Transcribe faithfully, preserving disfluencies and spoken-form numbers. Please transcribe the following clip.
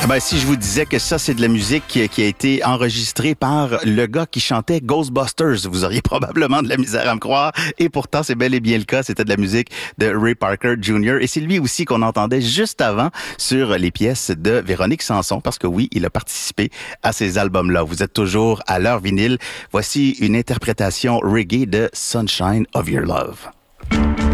Ah ben, si je vous disais que ça, c'est de la musique qui, qui a été enregistrée par le gars qui chantait Ghostbusters, vous auriez probablement de la misère à me croire. Et pourtant, c'est bel et bien le cas. C'était de la musique de Ray Parker junior Et c'est lui aussi qu'on entendait juste avant sur les pièces de Véronique Sanson, parce que oui, il a participé à ces albums-là. Vous êtes toujours à l'heure vinyle. Voici une interprétation reggae de Sunshine of Your Love.